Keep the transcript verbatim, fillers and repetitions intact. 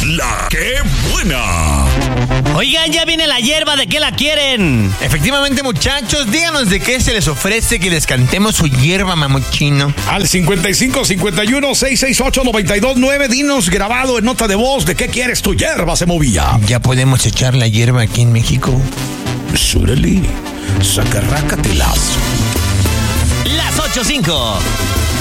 La que buena. Oigan, ya viene la hierba, ¿de qué la quieren? Efectivamente, muchachos, díganos de qué se les ofrece que les cantemos su hierba, mamuchino. Al cincuenta y cinco cincuenta y uno seiscientos sesenta y ocho noventa y dos nueve, dinos grabado en nota de voz de qué quieres tu hierba se movía. ¿Ya podemos echar la hierba aquí en México? Sureli, sacarrácatelas. Las ocho cinco.